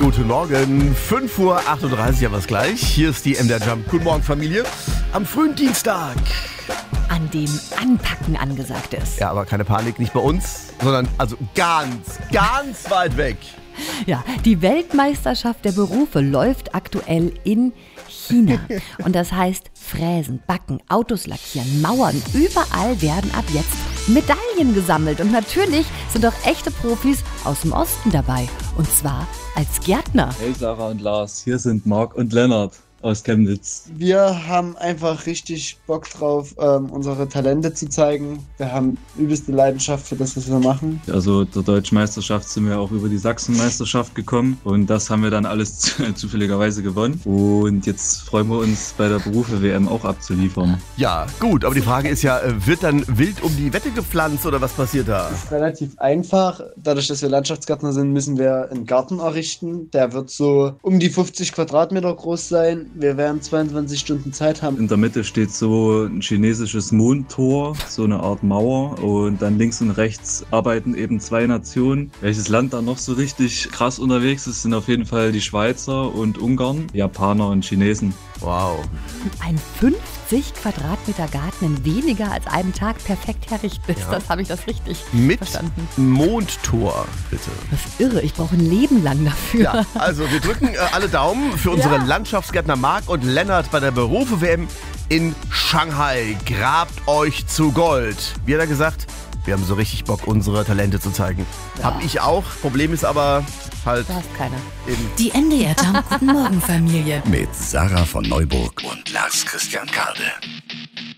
Guten Morgen, 5:38 Uhr haben wir es gleich. Hier ist die MDR Jump. Guten Morgen, Familie. Am frühen Dienstag. An dem Anpacken angesagt ist. Ja, aber keine Panik, nicht bei uns, sondern also ganz weit weg. Ja, die Weltmeisterschaft der Berufe läuft aktuell in China. Und das heißt Fräsen, Backen, Autos lackieren, Mauern. Überall werden ab jetzt Medaillen gesammelt. Und natürlich sind auch echte Profis aus dem Osten dabei. Und zwar als Gärtner. Hey Sarah und Lars, hier sind Marc und Lennart aus Chemnitz. Wir haben einfach richtig Bock drauf, unsere Talente zu zeigen. Wir haben übelste Leidenschaft für das, was wir machen. Also der Deutschen Meisterschaft sind wir auch über die Sachsenmeisterschaft gekommen und das haben wir dann alles zufälligerweise gewonnen. Und jetzt freuen wir uns bei der Berufe-WM auch abzuliefern. Ja, gut, aber die Frage ist ja, wird dann wild um die Wette gepflanzt oder was passiert da? Das ist relativ einfach. Dadurch, dass wir Landschaftsgärtner sind, müssen wir einen Garten errichten. Der wird so um die 50 Quadratmeter groß sein. Wir werden 22 Stunden Zeit haben. In der Mitte steht so ein chinesisches Mondtor, so eine Art Mauer, und dann links und rechts arbeiten eben zwei Nationen. Welches Land da noch so richtig krass unterwegs ist, sind auf jeden Fall die Schweizer und Ungarn, Japaner und Chinesen. Wow. Ein 50 Quadratmeter Garten in weniger als einem Tag perfekt herrichtet. Ja. Das habe ich das richtig Mit verstanden. Mondtor, bitte. Das ist irre, ich brauche ein Leben lang dafür. Ja, also wir drücken alle Daumen für unsere Ja. Landschaftsgärtner Marc und Lennart bei der Berufe-WM in Shanghai. Grabt euch zu Gold. Wie hat er gesagt? Wir haben so richtig Bock, unsere Talente zu zeigen. Ja. Hab ich auch. Problem ist aber halt Da ist keiner. eben... Die MDR Jump Guten Morgen Familie. Mit Sarah von Neuburg und Lars Christian Kade.